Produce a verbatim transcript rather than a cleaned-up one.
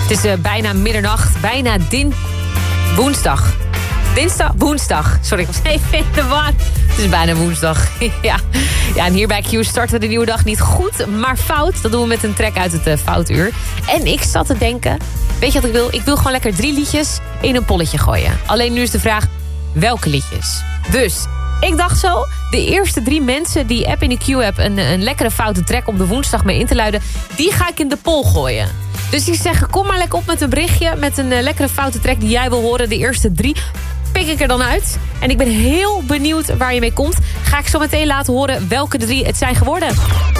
Het is uh, bijna middernacht, bijna din... woensdag. Dinsdag? Woensdag. Sorry, ik was even in de war. Het is bijna woensdag. ja. ja, en hier bij Q starten we de nieuwe dag niet goed, maar fout. Dat doen we met een track uit het uh, foutuur. En ik zat te denken, weet je wat ik wil? Ik wil gewoon lekker drie liedjes in een polletje gooien. Alleen nu is de vraag, welke liedjes? Dus... ik dacht zo, de eerste drie mensen die app in de Q-app... Een, een lekkere foute track om de woensdag mee in te luiden... die ga ik in de poll gooien. Dus die zeggen, kom maar lekker op met een berichtje... met een uh, lekkere foute track die jij wil horen. De eerste drie pik ik er dan uit. En ik ben heel benieuwd waar je mee komt. Ga ik zo meteen laten horen welke drie het zijn geworden.